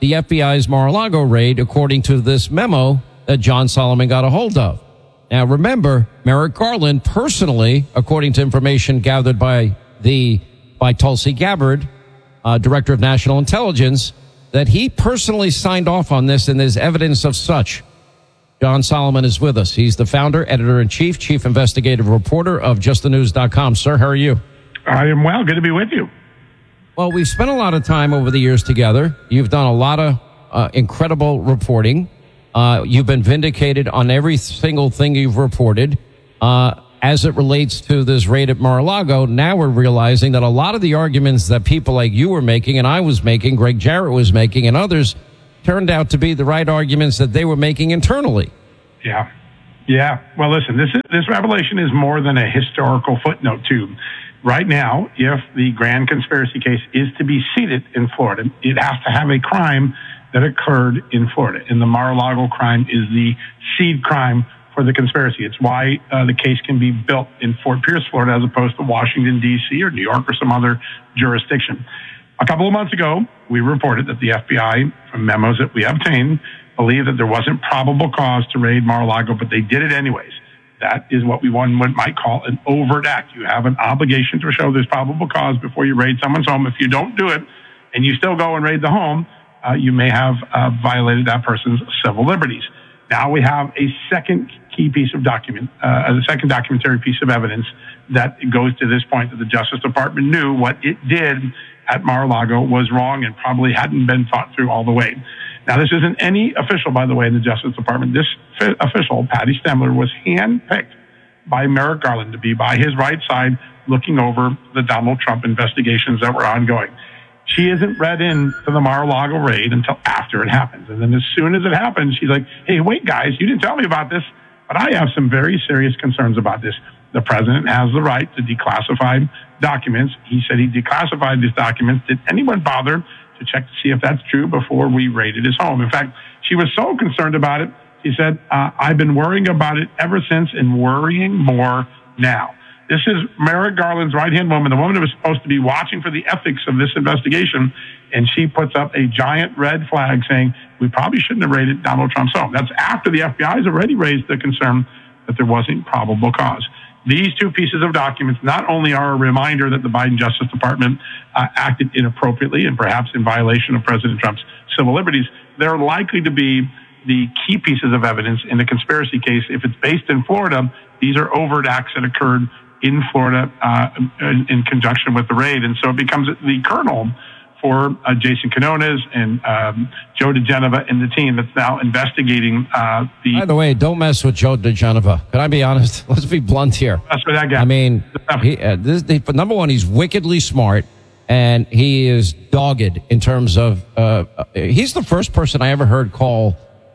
the F B I's Mar-a-Lago raid, according to this memo that John Solomon got a hold of. Now, remember, Merrick Garland personally, according to information gathered by the by Tulsi Gabbard, uh, Director of National Intelligence, that he personally signed off on this, and there's evidence of such. John Solomon is with us. He's the founder, editor-in-chief, chief investigative reporter of just the news dot com. Sir, how are you? I am well. Good to be with you. Well, we've spent a lot of time over the years together. You've done a lot of uh, incredible reporting. Uh, you've been vindicated on every single thing you've reported. Uh, as it relates to this raid at Mar-a-Lago, now we're realizing that a lot of the arguments that people like you were making and I was making, Greg Jarrett was making, and others turned out to be the right arguments that they were making internally. Yeah. Yeah. Well, listen, this is, this revelation is more than a historical footnote, too. Right now, if the grand conspiracy case is to be seated in Florida, it has to have a crime that occurred in Florida. And the Mar-a-Lago crime is the seed crime for the conspiracy. It's why uh, the case can be built in Fort Pierce, Florida, as opposed to Washington, D C or New York or some other jurisdiction. A couple of months ago, we reported that the F B I, from memos that we obtained, believed that there wasn't probable cause to raid Mar-a-Lago, but they did it anyways. That is what we one might call an overt act. You have an obligation to show there's probable cause before you raid someone's home. If you don't do it and you still go and raid the home, uh, you may have uh, violated that person's civil liberties. Now we have a second key piece of document, uh, a second documentary piece of evidence that goes to this point that the Justice Department knew what it did at Mar-a-Lago was wrong and probably hadn't been thought through all the way. Now, this isn't any official, by the way, in the Justice Department. This f- official, Patty Stemler, was handpicked by Merrick Garland to be by his right side looking over the Donald Trump investigations that were ongoing. She isn't read in to the Mar-a-Lago raid until after it happens. And then as soon as it happens, she's like, hey, wait, guys, you didn't tell me about this, but I have some very serious concerns about this. The president has the right to declassify documents. He said he declassified these documents. Did anyone bother to check to see if that's true before we raided his home? In fact, she was so concerned about it, she said, uh, I've been worrying about it ever since and worrying more now. This is Merrick Garland's right-hand woman, the woman who was supposed to be watching for the ethics of this investigation, and she puts up a giant red flag saying, we probably shouldn't have raided Donald Trump's home. That's after the F B I has already raised the concern that there wasn't probable cause. These two pieces of documents not only are a reminder that the Biden Justice Department uh, acted inappropriately and perhaps in violation of President Trump's civil liberties, they're likely to be the key pieces of evidence in the conspiracy case. If it's based in Florida, these are overt acts that occurred in Florida uh, in, in conjunction with the raid. And so it becomes the kernel for uh, Jason Quinones and um, Joe DeGenova and the team that's now investigating uh, the... By the way, don't mess with Joe DeGenova. Can I be honest? Let's be blunt here. That's what that guy. I mean, he, uh, this, he, but number one, he's wickedly smart, and he is dogged in terms of... Uh, uh, he's the first person I ever heard call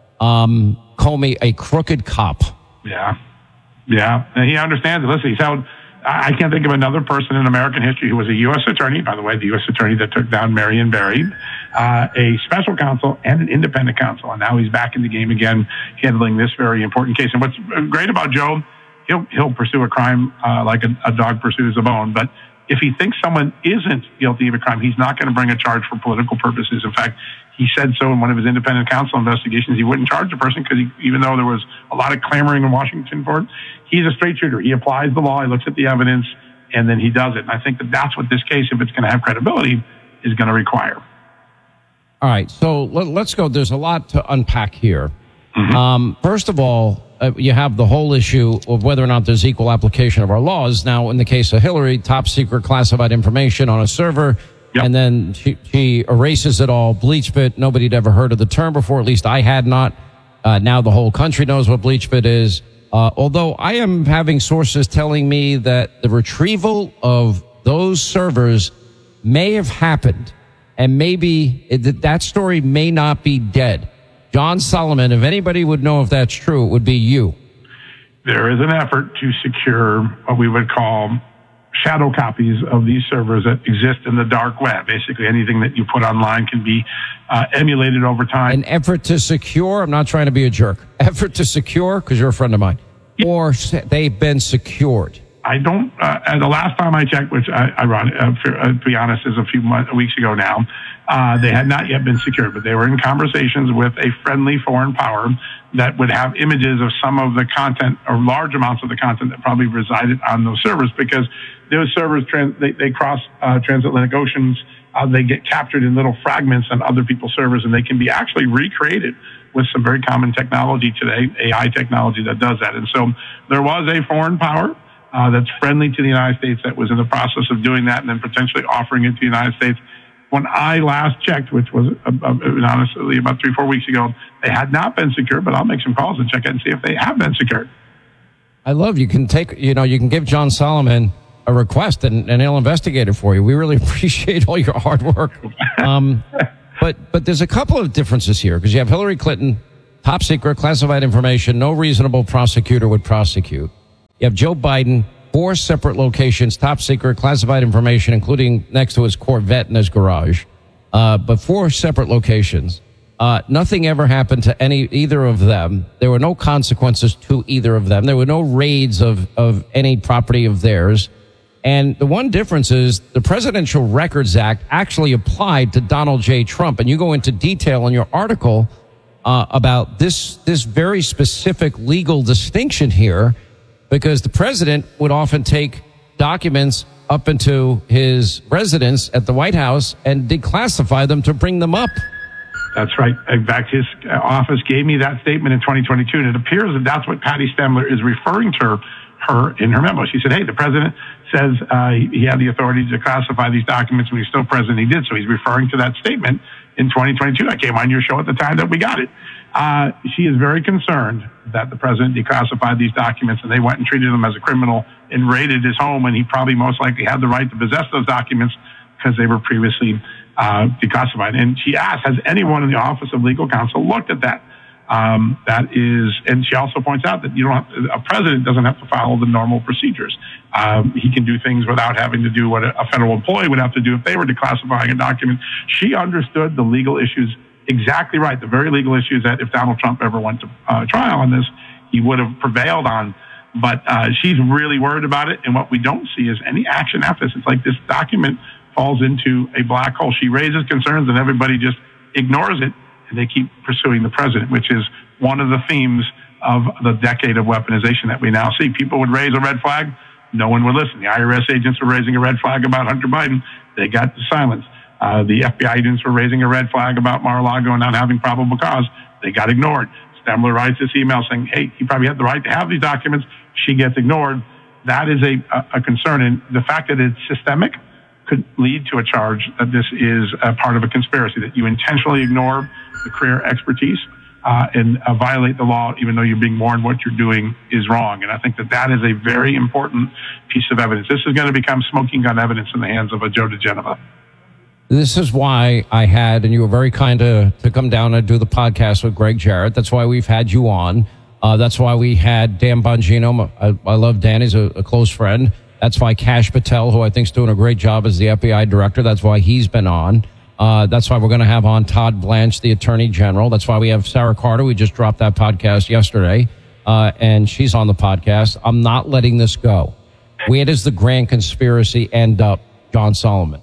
um, Comey a crooked cop. Yeah. Yeah. And he understands it. Listen, he's held... I can't think of another person in American history who was a U S attorney, by the way, the U S attorney that took down Marion Barry, uh, a special counsel and an independent counsel. And now he's back in the game again, handling this very important case. And what's great about Joe, he'll, he'll pursue a crime, uh, like a, a dog pursues a bone. But if he thinks someone isn't guilty of a crime, he's not going to bring a charge for political purposes. In fact, he said so in one of his independent counsel investigations. He wouldn't charge the person because even though there was a lot of clamoring in Washington for it, he's a straight shooter. He applies the law, he looks at the evidence, and then he does it. And I think that that's what this case, if it's going to have credibility, is going to require. All right, so let, let's go. There's a lot to unpack here. Mm-hmm. Um, first of all, uh, you have the whole issue of whether or not there's equal application of our laws. Now, in the case of Hillary, top secret classified information on a server, yep. and then she, she erases it all, BleachBit. Nobody'd ever heard of the term before, at least I had not. Uh, now the whole country knows what BleachBit is. Uh, although I am having sources telling me that the retrieval of those servers may have happened, and maybe it, that story may not be dead. John Solomon, if anybody would know if that's true, it would be you. There is an effort to secure what we would call shadow copies of these servers that exist in the dark web. Basically, anything that you put online can be uh, emulated over time. An effort to secure, I'm not trying to be a jerk, effort to secure, because you're a friend of mine, or they've been secured. I don't, uh, and the last time I checked, which I, ironic, uh, for, uh, to be honest, is a few months, weeks ago now, uh, they had not yet been secured, but they were in conversations with a friendly foreign power that would have images of some of the content or large amounts of the content that probably resided on those servers, because those servers, trans, they, they cross uh, transatlantic oceans. Uh, they get captured in little fragments on other people's servers, and they can be actually recreated with some very common technology today, A I technology that does that. And so there was a foreign power Uh, that's friendly to the United States that was in the process of doing that and then potentially offering it to the United States. When I last checked, which was uh, uh, honestly about three, four weeks ago, they had not been secured, but I'll make some calls and check it and see if they have been secured. I love you can take, you know, you can give John Solomon a request and, and he'll investigate it for you. We really appreciate all your hard work. Um, but, but there's a couple of differences here because you have Hillary Clinton, top secret, classified information, no reasonable prosecutor would prosecute. You have Joe Biden, four separate locations, top secret, classified information, including next to his Corvette in his garage. Uh, but four separate locations. Uh, nothing ever happened to any, either of them. There were no consequences to either of them. There were no raids of, of any property of theirs. And the one difference is the Presidential Records Act actually applied to Donald J. Trump. And you go into detail in your article, uh, about this, this very specific legal distinction here. Because the president would often take documents up into his residence at the White House and declassify them to bring them up. That's right. In fact, his office gave me that statement in twenty twenty-two, and it appears that that's what Patty Stemler is referring to her in her memo. She said, hey, the president says uh, he had the authority to classify these documents when he's still president. He did, so he's referring to that statement in twenty twenty-two. I came on your show at the time that we got it. Uh, she is very concerned that the president declassified these documents and they went and treated him as a criminal and raided his home, and he probably most likely had the right to possess those documents because they were previously uh, declassified. And she asked, has anyone in the Office of Legal Counsel looked at that? Um, that is, and she also points out that you don't have, a president doesn't have to follow the normal procedures. Um, he can do things without having to do what a, a federal employee would have to do if they were declassifying a document. She understood the legal issues exactly right, the very legal issues that if Donald Trump ever went to uh, trial on this, he would have prevailed on. But uh, she's really worried about it, and what we don't see is any action after this. It's like this document falls into a black hole. She raises concerns, and everybody just ignores it, and they keep pursuing the president, which is one of the themes of the decade of weaponization that we now see. People would raise a red flag, no one would listen. The I R S agents were raising a red flag about Hunter Biden, they got silenced. Uh, the F B I agents were raising a red flag about Mar-a-Lago and not having probable cause. They got ignored. Stemler writes this email saying, hey, he probably had the right to have these documents. She gets ignored. That is a, a, a concern. And the fact that it's systemic could lead to a charge that this is a part of a conspiracy, that you intentionally ignore the career expertise uh, and uh, violate the law, even though you're being warned what you're doing is wrong. And I think that that is a very important piece of evidence. This is going to become smoking gun evidence in the hands of a Joe DeGenova. This is why I had, and you were very kind to, to come down and do the podcast with Greg Jarrett. That's why we've had you on. Uh, that's why we had Dan Bongino. I, I love Dan. He's a, a close friend. That's why Kash Patel, who I think is doing a great job as the F B I director, that's why he's been on. Uh, that's why we're going to have on Todd Blanche, the Attorney General. That's why we have Sarah Carter. We just dropped that podcast yesterday, uh, and she's on the podcast. I'm not letting this go. Where does the grand conspiracy end up, John Solomon?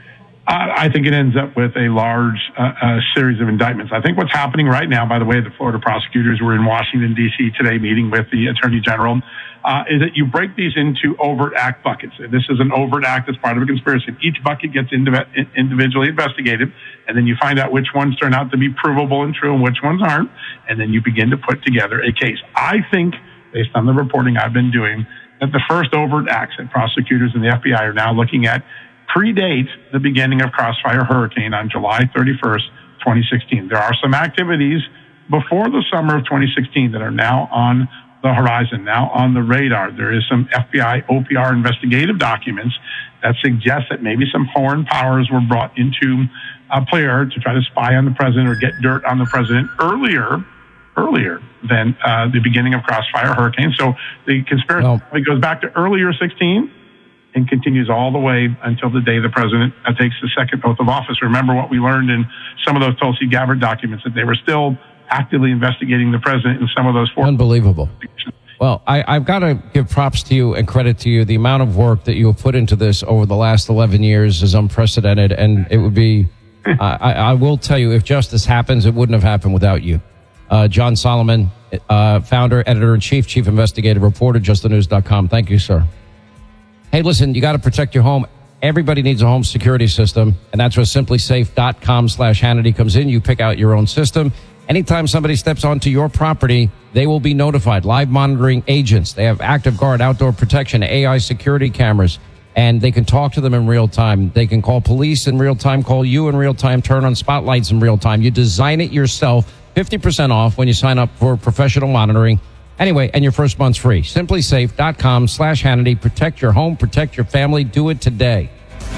I think it ends up with a large uh, uh, series of indictments. I think what's happening right now, by the way, the Florida prosecutors were in Washington, D C today meeting with the Attorney General, uh, is that you break these into overt act buckets. This is an overt act that's part of a conspiracy. Each bucket gets indiv- individually investigated, and then you find out which ones turn out to be provable and true and which ones aren't, and then you begin to put together a case. I think, based on the reporting I've been doing, that the first overt acts that prosecutors and the F B I are now looking at predate the beginning of Crossfire Hurricane on July thirty-first, twenty sixteen. There are some activities before the summer of twenty sixteen that are now on the horizon, now on the radar. There is some F B I O P R investigative documents that suggest that maybe some foreign powers were brought into a player to try to spy on the president or get dirt on the president earlier earlier than uh, the beginning of Crossfire Hurricane. So the conspiracy well, goes back to earlier sixteen and continues all the way until the day the president uh, takes the second oath of office. Remember what we learned in some of those Tulsi Gabbard documents, that they were still actively investigating the president in some of those four. Unbelievable. Well, I, I've got to give props to you and credit to you. The amount of work that you have put into this over the last eleven years is unprecedented, and it would be, uh, I, I will tell you, if justice happens, it wouldn't have happened without you. Uh, John Solomon, uh, founder, editor-in-chief, chief investigative reporter, just the news dot com. Thank you, sir. Hey, listen, you got to protect your home. Everybody needs a home security system, and that's where simply safe dot com slash Hannity comes in. You pick out your own system. Anytime somebody steps onto your property, they will be notified. Live monitoring agents. They have Active Guard, outdoor protection, A I security cameras, and they can talk to them in real time. They can call police in real time, call you in real time, turn on spotlights in real time. You design it yourself, fifty percent off when you sign up for professional monitoring. Anyway, and your first month's free. simply safe dot com slash Hannity. Protect your home, protect your family. Do it today.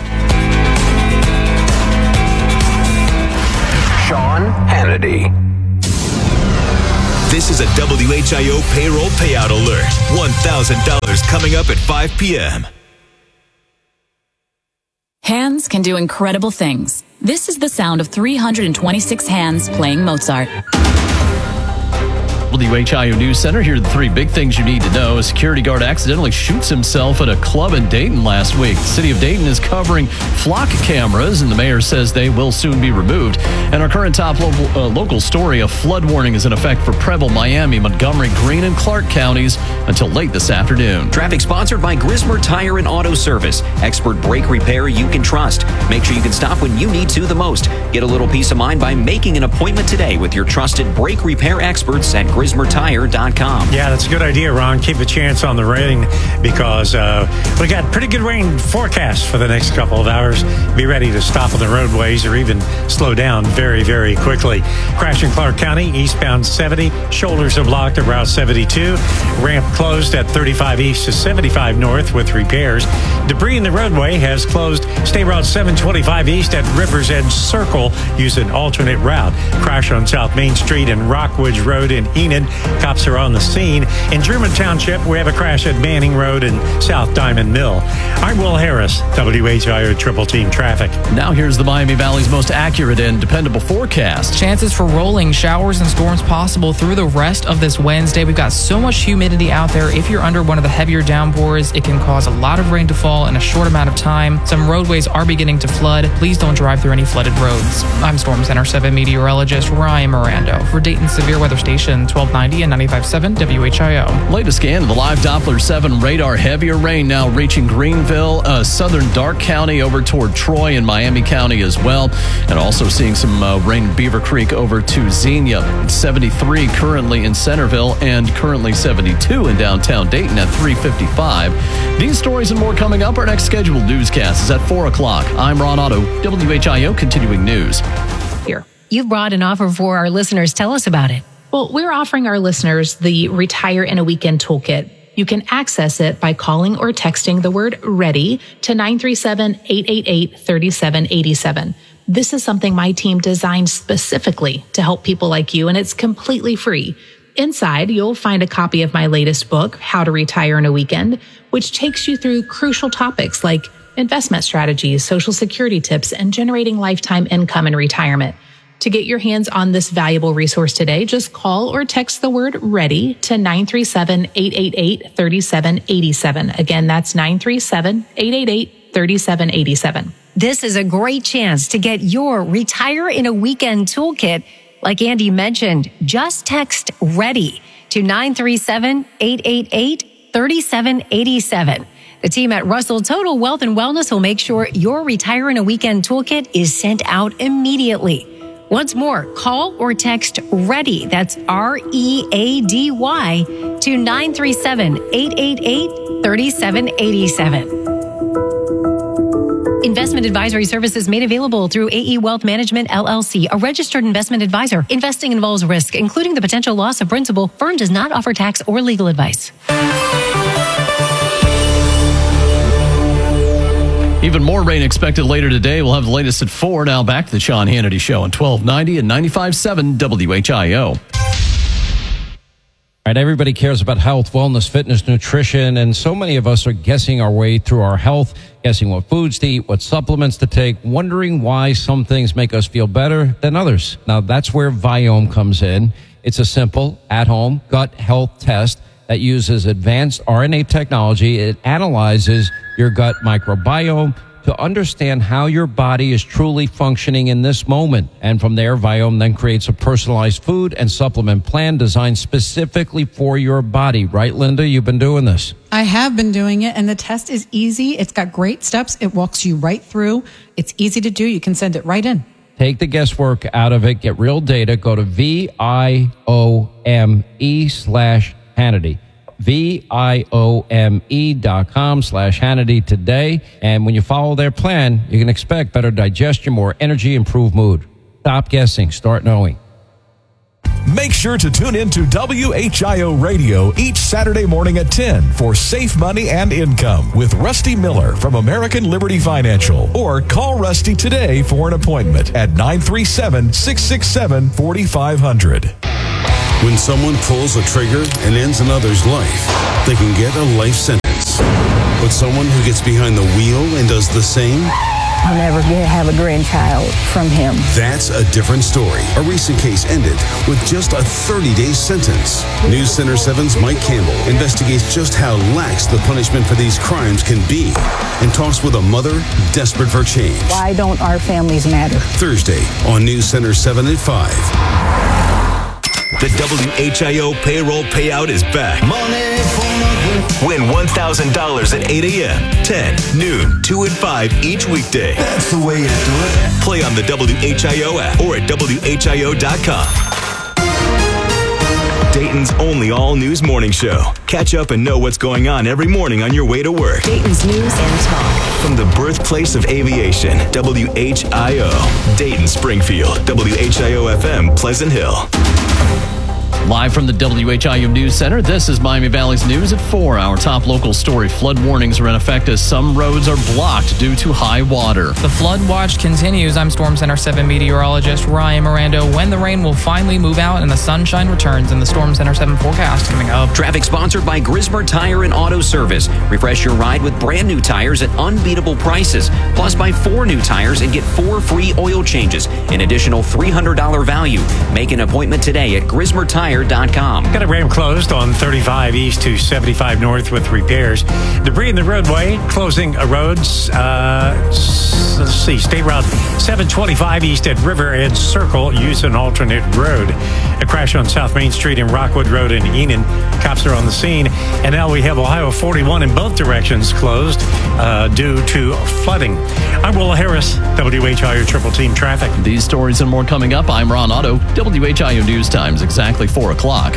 Sean Hannity. This is a W H I O payroll payout alert. one thousand dollars coming up at five p.m. Hands can do incredible things. This is the sound of three hundred twenty-six hands playing Mozart. W H I O News Center. Here are the three big things you need to know. A security guard accidentally shoots himself at a club in Dayton last week. The city of Dayton is covering flock cameras, and the mayor says they will soon be removed. And our current top local, uh, local story, a flood warning is in effect for Preble, Miami, Montgomery, Greene, and Clark counties until late this afternoon. Traffic sponsored by Grismer Tire and Auto Service. Expert brake repair you can trust. Make sure you can stop when you need to the most. Get a little peace of mind by making an appointment today with your trusted brake repair experts at Grismer Tire dot com. Yeah, that's a good idea, Ron. Keep a chance on the rain because uh, we got pretty good rain forecast for the next couple of hours. Be ready to stop on the roadways or even slow down very, very quickly. Crash in Clark County, eastbound seventy. Shoulders are blocked at Route seventy-two. Ramp closed at thirty-five east to seventy-five north with repairs. Debris in the roadway has closed State Route seven twenty-five east at River's Edge Circle. Use an alternate route. Crash on South Main Street and Rockwood Road in Enid. Cops are on the scene. In German Township, we have a crash at Manning Road and South Diamond Mill. I'm Will Harris, W H I O Triple Team Traffic. Now here's the Miami Valley's most accurate and dependable forecast. Chances for rolling showers and storms possible through the rest of this Wednesday. We've got so much humidity out there. If you're under one of the heavier downpours, it can cause a lot of rain to fall in a short amount of time. Some roadways are beginning to flood. Please don't drive through any flooded roads. I'm Storm Center seven meteorologist Ryan Mirando for Dayton Severe Weather Station twelve ninety and ninety-five point seven W H I O. Latest scan of the live Doppler seven radar. Heavier rain now reaching Greenville, uh, southern Dark County over toward Troy and Miami County as well. And also seeing some uh, rain in Beaver Creek over to Xenia. It's seventy-three currently in Centerville and currently seventy-two in downtown Dayton at three fifty-five. These stories and more coming up. Our next scheduled newscast is at four o'clock. I'm Ron Otto, W H I O Continuing News. Here. You've brought an offer for our listeners. Tell us about it. Well, we're offering our listeners the Retire in a Weekend Toolkit. You can access it by calling or texting the word READY to nine three seven, eight eight eight, three seven eight seven. This is something my team designed specifically to help people like you, and it's completely free. Inside, you'll find a copy of my latest book, How to Retire in a Weekend, which takes you through crucial topics like investment strategies, Social Security tips, and generating lifetime income in retirement. To get your hands on this valuable resource today, just call or text the word READY to nine three seven, eight eight eight, three seven eight seven. Again, that's nine three seven, eight eight eight, three seven eight seven. This is a great chance to get your Retire in a Weekend Toolkit. Like Andy mentioned, just text READY to nine three seven, eight eight eight, three seven eight seven. The team at Russell Total Wealth and Wellness will make sure your Retire in a Weekend Toolkit is sent out immediately. Once more, call or text READY, that's R E A D Y, to nine three seven, eight eight eight, three seven eight seven. Investment advisory services made available through A E Wealth Management, L L C, a registered investment advisor. Investing involves risk, including the potential loss of principal. Firm does not offer tax or legal advice. Even more rain expected later today. We'll have the latest at four. Now back to the Sean Hannity Show on twelve ninety and ninety-five point seven W H I O. All right, everybody cares about health, wellness, fitness, nutrition, and so many of us are guessing our way through our health, guessing what foods to eat, what supplements to take, wondering why some things make us feel better than others. Now, that's where Viome comes in. It's a simple, at-home gut health test that uses advanced R N A technology. It analyzes your gut microbiome to understand how your body is truly functioning in this moment. And from there, Viome then creates a personalized food and supplement plan designed specifically for your body. Right, Linda? You've been doing this. I have been doing it, and the test is easy. It's got great steps. It walks you right through. It's easy to do. You can send it right in. Take the guesswork out of it. Get real data. Go to V I O M E slash Hannity. V I O M E dot com slash Hannity today. And when you follow their plan, you can expect better digestion, more energy, improved mood. Stop guessing. Start knowing. Make sure to tune in to W H I O Radio each Saturday morning at ten for Safe Money and Income with Rusty Miller from American Liberty Financial. Or call Rusty today for an appointment at nine three seven, six six seven, four five zero zero. When someone pulls a trigger and ends another's life, they can get a life sentence. But someone who gets behind the wheel and does the same, I'll never get, have a grandchild from him. That's a different story. A recent case ended with just a thirty-day sentence. News Center seven's Mike Campbell investigates just how lax the punishment for these crimes can be and talks with a mother desperate for change. Why don't our families matter? Thursday on News Center seven at five. The W H I O payroll payout is back. Win one thousand dollars at eight a.m., ten, noon, two, and five each weekday. That's the way you do it. Play on the W H I O app or at W H I O dot com. Dayton's only all-news morning show. Catch up and know what's going on every morning on your way to work. Dayton's News and Talk. From the birthplace of aviation, W H I O. Dayton, Springfield. W H I O F M, Pleasant Hill. Live from the W H I O News Center, this is Miami Valley's News at four. Our top local story. Flood warnings are in effect as some roads are blocked due to high water. The flood watch continues. I'm Storm Center seven meteorologist Ryan Miranda. When the rain will finally move out and the sunshine returns in the Storm Center seven forecast coming up. Traffic sponsored by Grismer Tire and Auto Service. Refresh your ride with brand new tires at unbeatable prices. Plus, buy four new tires and get four free oil changes. An additional three hundred dollars value. Make an appointment today at Grismer Tire dot com. Got a ramp closed on thirty-five east to seventy-five north with repairs. Debris in the roadway, closing roads. Uh, let's see, State Route seven twenty-five east at River Edge Circle. Use an alternate road. A crash on South Main Street and Rockwood Road in Enon. Cops are on the scene. And now we have Ohio forty-one in both directions closed uh, due to flooding. I'm Willa Harris, W H I O Triple Team Traffic. These stories and more coming up. I'm Ron Otto, W H I O News Times, exactly four o'clock.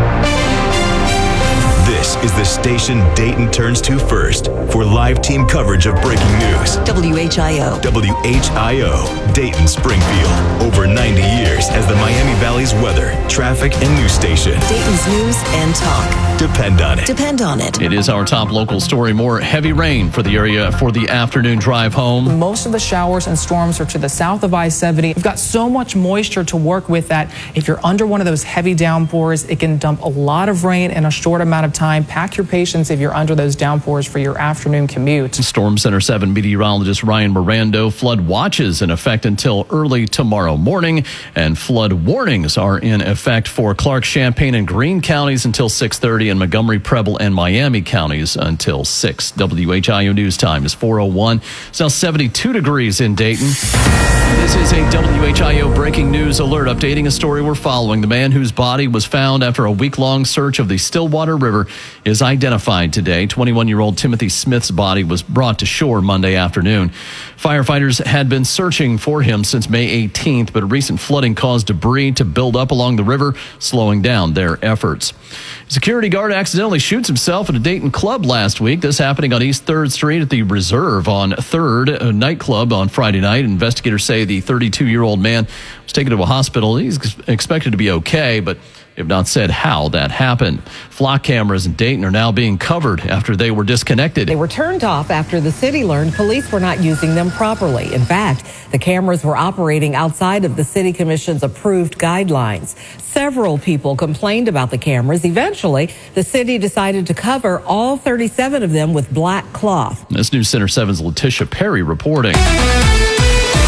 This is the station Dayton turns to first for live team coverage of breaking news. W H I O. W H I O, Dayton, Springfield. Over ninety years as the Miami Valley's weather, traffic, and news station. Dayton's News and Talk. Depend on it. Depend on it. It is our top local story. More heavy rain for the area for the afternoon drive home. Most of the showers and storms are to the south of I seventy. We've got so much moisture to work with that if you're under one of those heavy downpours, it can dump a lot of rain in a short amount of time. Pack your patience if you're under those downpours for your afternoon commute. Storm Center seven meteorologist Ryan Miranda. Flood watches in effect until early tomorrow morning, and flood warnings are in effect for Clark, Champaign, and Greene counties until six thirty, and Montgomery, Preble, and Miami counties until six. W H I O News Time is four oh one. It's now seventy-two degrees in Dayton. This is a W H I O breaking news alert updating a story we're following. The man whose body was found after a week-long search of the Stillwater River is identified today. twenty-one-year-old Timothy Smith's body was brought to shore Monday afternoon. Firefighters had been searching for him since May eighteenth, but recent flooding caused debris to build up along the river, slowing down their efforts. A security guard accidentally shoots himself at a Dayton club last week. This happening on East third Street at the Reserve on third, a nightclub on Friday night. Investigators say the thirty-two-year-old man was taken to a hospital. He's expected to be okay, but they have not said how that happened. Flock cameras in Dayton are now being covered after they were disconnected. They were turned off after the city learned police were not using them properly. In fact, the cameras were operating outside of the city commission's approved guidelines. Several people complained about the cameras. Eventually, the city decided to cover all thirty-seven of them with black cloth. This News Center seven's Letitia Perry reporting.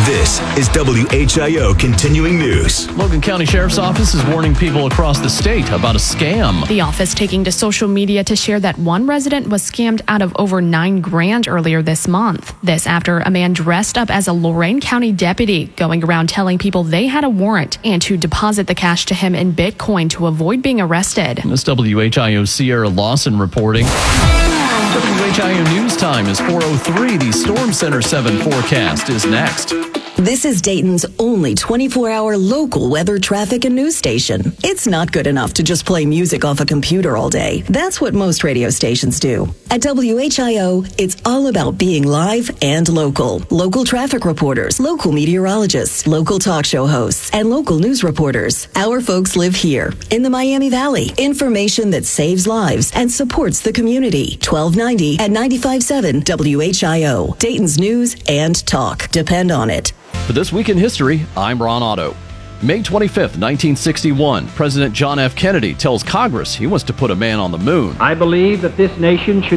This is W H I O Continuing News. Logan County Sheriff's Office is warning people across the state about a scam. The office taking to social media to share that one resident was scammed out of over nine grand earlier this month. This after a man dressed up as a Lorain County deputy going around telling people they had a warrant and to deposit the cash to him in Bitcoin to avoid being arrested. This W H I O Sierra Lawson reporting. W H I O News Time is four oh three. The Storm Center seven forecast is next. This is Dayton's only twenty-four hour local weather, traffic, and news station. It's not good enough to just play music off a computer all day. That's what most radio stations do. At W H I O, it's all about being live and local. Local traffic reporters, local meteorologists, local talk show hosts, and local news reporters. Our folks live here in the Miami Valley. Information that saves lives and supports the community. twelve ninety at ninety-five point seven W H I O. Dayton's news and talk. Depend on it. For This Week in History, I'm Ron Otto. May twenty-fifth, nineteen sixty-one, President John F. Kennedy tells Congress he wants to put a man on the moon. I believe that this nation should